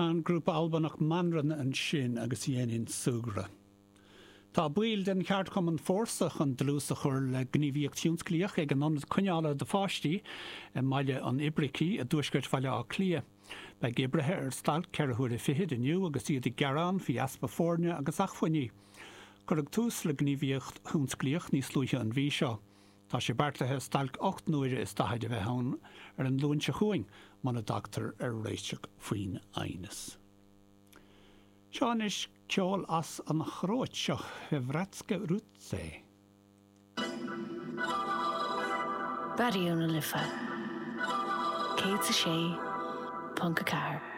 an grúpa Albannach manran an sin agus dhéanann sugra. Tá buil den ceart cumann fórsach an dlúsa chur le gníomhíocht tiúnsclíoch ag an cuneála de fáistí maiile an ibricí a dúisgurt bhaile á clia. Bei gibrethe ar stalt ceirthúir fihiid iniu agus iad i Gearán fi aspa fórne agus achfuinní. Curag tús le gníomhíocht tiúnsclíoch níos lúithe an bhí seo. Tá sé beartlathe stalc 8 nuaire is taide bheith ann ar an lúnse chuing man a doctor ar réisteach faoin ainas. Seán is ceol as an chróit seo hevratske rútse. Bariúna lifa. Céad sa sé, Punca Car.